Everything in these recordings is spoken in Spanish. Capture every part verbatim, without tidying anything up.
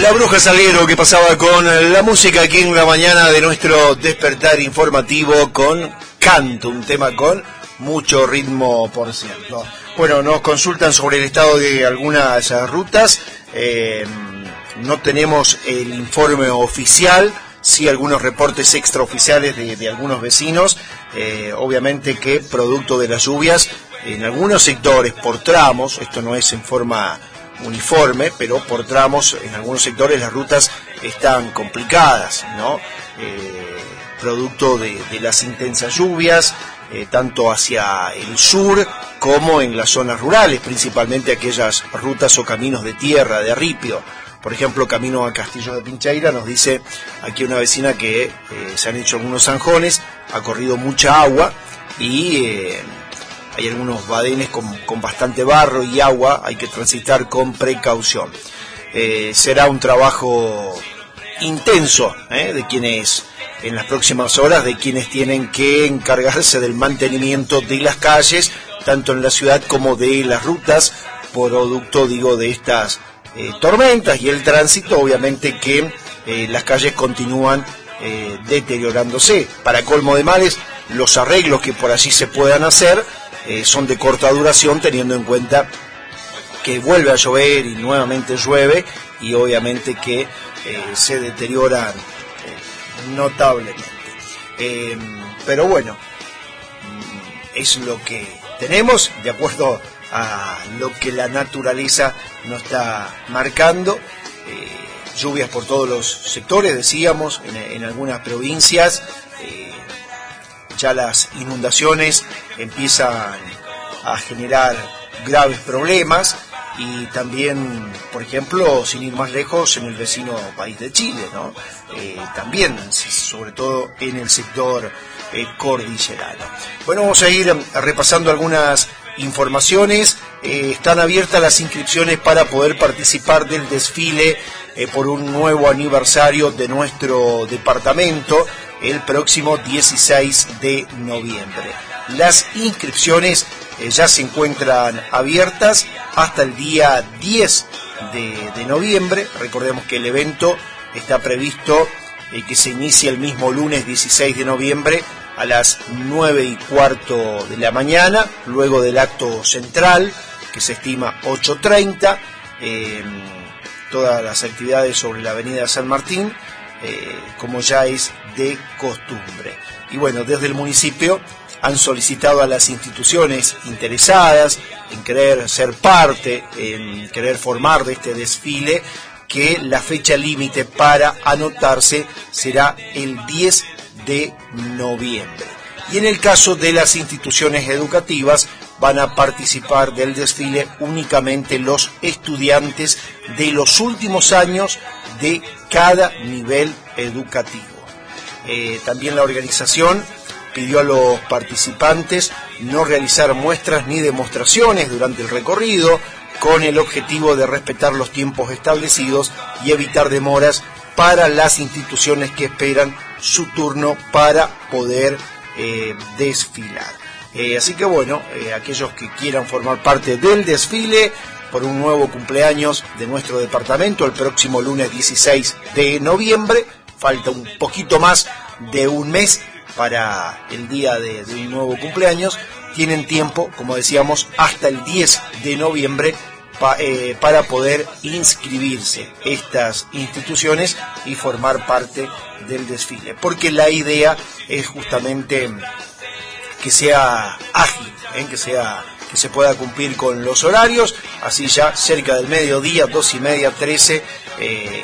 La Bruja Salguero, que pasaba con la música aquí en la mañana de nuestro despertar informativo con Canto, un tema con mucho ritmo, por cierto. Bueno, nos consultan sobre el estado de algunas rutas, eh, no tenemos el informe oficial, sí algunos reportes extraoficiales de, de algunos vecinos, eh, obviamente que producto de las lluvias, en algunos sectores por tramos, esto no es en forma uniforme, pero por tramos en algunos sectores las rutas están complicadas, ¿no? Eh, producto de, de las intensas lluvias, eh, tanto hacia el sur como en las zonas rurales, principalmente aquellas rutas o caminos de tierra, de ripio. Por ejemplo, camino a Castillo de Pincheira, nos dice aquí una vecina que eh, se han hecho algunos zanjones, ha corrido mucha agua y eh, hay algunos badenes con, con bastante barro y agua, hay que transitar con precaución. Eh, será un trabajo intenso eh, de quienes, en las próximas horas, de quienes tienen que encargarse del mantenimiento de las calles, tanto en la ciudad como de las rutas, producto, digo, de estas eh, tormentas y el tránsito, obviamente que eh, las calles continúan eh, deteriorándose. Para colmo de males, los arreglos que por allí se puedan hacer Eh, son de corta duración, teniendo en cuenta que vuelve a llover y nuevamente llueve y obviamente que eh, se deterioran eh, notablemente. Eh, pero bueno, es lo que tenemos de acuerdo a lo que la naturaleza nos está marcando. Eh, lluvias por todos los sectores, decíamos, en, en algunas provincias. Eh, ya las inundaciones empiezan a generar graves problemas y también, por ejemplo, sin ir más lejos, en el vecino país de Chile, ¿no? Eh, también, sobre todo en el sector eh, cordillerano. Bueno, vamos a ir repasando algunas informaciones. Eh, están abiertas las inscripciones para poder participar del desfile eh, por un nuevo aniversario de nuestro departamento el próximo dieciséis de noviembre. Las inscripciones eh, ya se encuentran abiertas hasta el día diez de noviembre. Recordemos que el evento está previsto eh, que se inicie el mismo lunes dieciséis de noviembre a las nueve y cuarto de la mañana, luego del acto central, que se estima ocho treinta, eh, todas las actividades sobre la avenida San Martín, eh, como ya es de costumbre. Y bueno, desde el municipio han solicitado a las instituciones interesadas en querer ser parte, en querer formar de este desfile, que la fecha límite para anotarse será el diez de noviembre. Y en el caso de las instituciones educativas, van a participar del desfile únicamente los estudiantes de los últimos años de cada nivel educativo. Eh, también la organización pidió a los participantes no realizar muestras ni demostraciones durante el recorrido, con el objetivo de respetar los tiempos establecidos y evitar demoras para las instituciones que esperan su turno para poder eh, desfilar. Eh, así que bueno, eh, aquellos que quieran formar parte del desfile por un nuevo cumpleaños de nuestro departamento el próximo lunes dieciséis de noviembre, falta un poquito más de un mes para el día de, de un nuevo cumpleaños, tienen tiempo, como decíamos, hasta el diez de noviembre pa, eh, para poder inscribirse estas instituciones y formar parte del desfile, porque la idea es justamente que sea ágil, ¿eh? que sea que se pueda cumplir con los horarios, así ya cerca del mediodía, dos y media, trece, eh,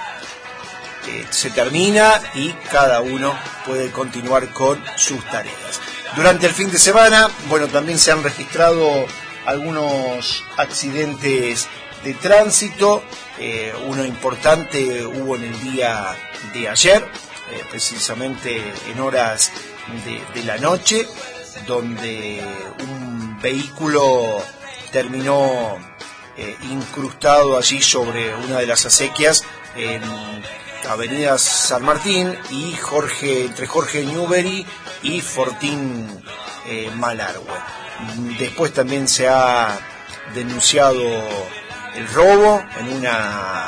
eh, se termina y cada uno puede continuar con sus tareas. Durante el fin de semana, bueno, también se han registrado algunos accidentes de tránsito, eh, uno importante hubo en el día de ayer, eh, precisamente en horas de, de la noche, donde un vehículo terminó eh, incrustado allí sobre una de las acequias en Avenida San Martín y Jorge, entre Jorge Newbery y Fortín eh, Malargüe. Después también se ha denunciado el robo en una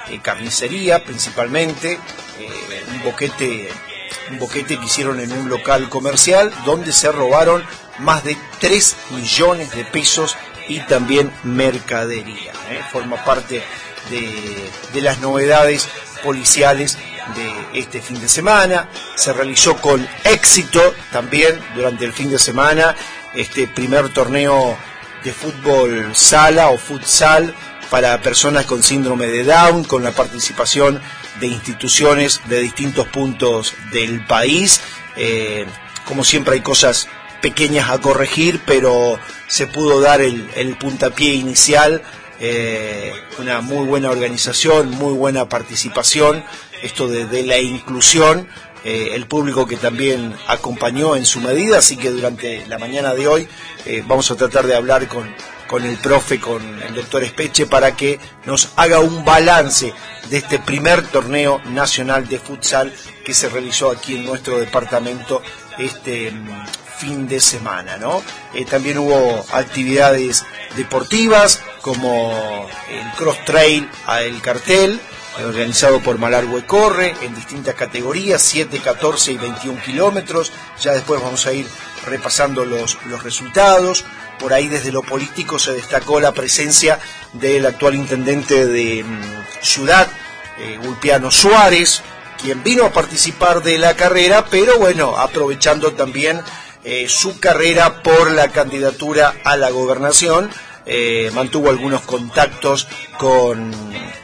eh, carnicería principalmente, eh, un boquete, un boquete que hicieron en un local comercial donde se robaron más de tres millones de pesos y también mercadería. ¿eh? Forma parte de, de las novedades policiales de este fin de semana. Se realizó con éxito también durante el fin de semana este primer torneo de fútbol sala o futsal para personas con síndrome de Down, con la participación de instituciones de distintos puntos del país. Eh, como siempre hay cosas pequeñas a corregir, pero se pudo dar el, el puntapié inicial, eh, una muy buena organización, muy buena participación, esto de, de la inclusión, eh, el público que también acompañó en su medida, así que durante la mañana de hoy eh, vamos a tratar de hablar con, con el profe, con el doctor Espeche, para que nos haga un balance de este primer torneo nacional de futsal que se realizó aquí en nuestro departamento este fin de semana, ¿no? Eh, también hubo actividades deportivas como el cross trail a El Cartel, organizado por Malargüe Corre, en distintas categorías, siete, catorce y veintiún kilómetros. Ya después vamos a ir repasando los, los resultados. Por ahí desde lo político se destacó la presencia del actual intendente de mm, Ciudad, eh, Ulpiano Suárez, quien vino a participar de la carrera, pero bueno, aprovechando también eh, su carrera por la candidatura a la gobernación, eh, mantuvo algunos contactos con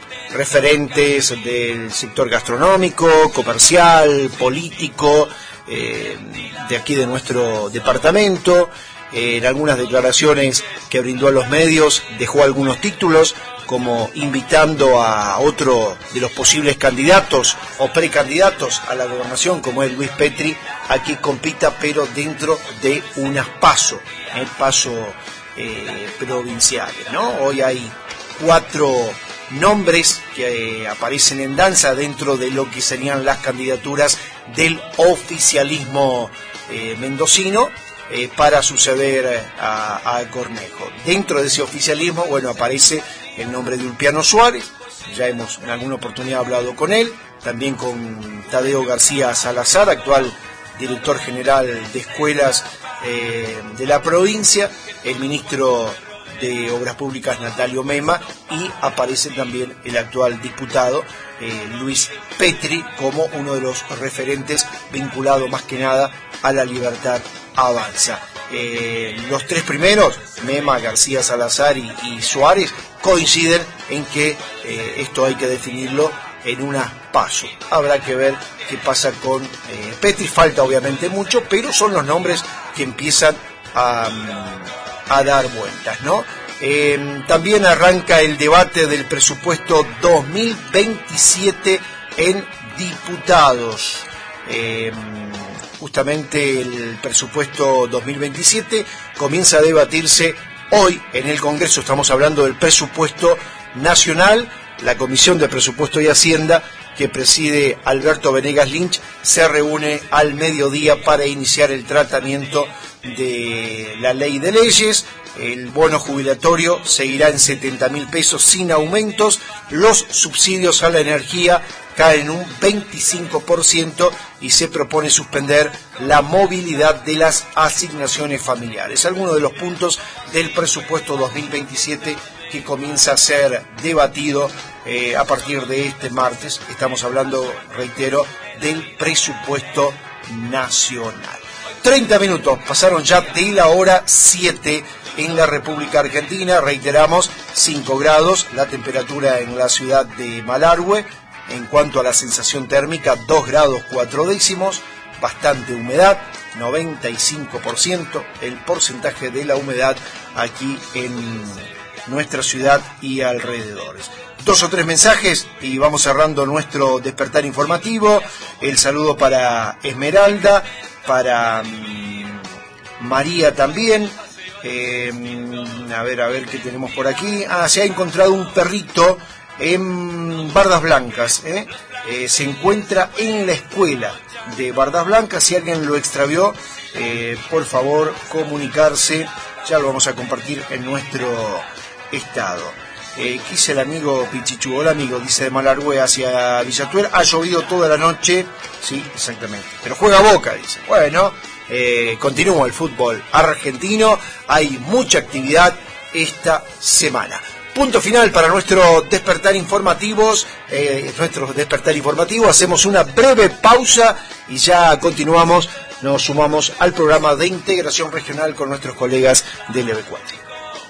referentes del sector gastronómico, comercial, político, eh, de aquí de nuestro departamento. Eh, en algunas declaraciones que brindó a los medios dejó algunos títulos, como invitando a otro de los posibles candidatos o precandidatos a la gobernación, como es Luis Petri, a que compita, pero dentro de unas PASO, eh, PASO eh, provinciales, ¿no? Hoy hay cuatro nombres que eh, aparecen en danza dentro de lo que serían las candidaturas del oficialismo eh, mendocino eh, para suceder a, a Cornejo. Dentro de ese oficialismo, bueno, aparece el nombre de Ulpiano Suárez, ya hemos en alguna oportunidad hablado con él, también con Tadeo García Salazar, actual director general de escuelas eh, de la provincia, el ministro de Obras Públicas Natalio Mema, y aparece también el actual diputado eh, Luis Petri como uno de los referentes vinculado más que nada a la Libertad Avanza. Eh, los tres primeros, Mema, García Salazar y, y Suárez, coinciden en que eh, esto hay que definirlo en una PASO. Habrá que ver qué pasa con eh, Petri, falta obviamente mucho, pero son los nombres que empiezan a, a dar vueltas, ¿no? Eh, también arranca el debate del presupuesto dos mil veintisiete en diputados. Eh, justamente el presupuesto dos mil veintisiete comienza a debatirse hoy en el Congreso. Estamos hablando del presupuesto nacional. La Comisión de Presupuesto y Hacienda, que preside Alberto Venegas Lynch, se reúne al mediodía para iniciar el tratamiento de la ley de leyes. El bono jubilatorio seguirá en setenta mil pesos sin aumentos. Los subsidios a la energía caen un veinticinco por ciento y se propone suspender la movilidad de las asignaciones familiares. Algunos de los puntos del presupuesto dos mil veintisiete que comienza a ser debatido eh, a partir de este martes. Estamos hablando, reitero, del presupuesto nacional. treinta minutos pasaron ya de la hora siete en la República Argentina. Reiteramos, cinco grados la temperatura en la ciudad de Malargüe. En cuanto a la sensación térmica, dos grados cuatro décimos, bastante humedad, noventa y cinco por ciento el porcentaje de la humedad aquí en nuestra ciudad y alrededores. Dos o tres mensajes y vamos cerrando nuestro despertar informativo. El saludo para Esmeralda, para um, María también. Eh, a ver, a ver qué tenemos por aquí. Ah, se ha encontrado un perrito en Bardas Blancas, ¿eh? Eh, se encuentra en la escuela de Bardas Blancas. Si alguien lo extravió, eh, por favor comunicarse, ya lo vamos a compartir en nuestro estado. Eh, quise el amigo Pichichu, hola amigo, dice de Malargüe hacia Villatuer, ha llovido toda la noche, sí, exactamente, pero juega Boca, dice. Bueno, eh, continúa el fútbol argentino, hay mucha actividad esta semana. Punto final para nuestro despertar informativos, eh, nuestro despertar informativo, hacemos una breve pausa y ya continuamos, nos sumamos al programa de integración regional con nuestros colegas del E B cuatro.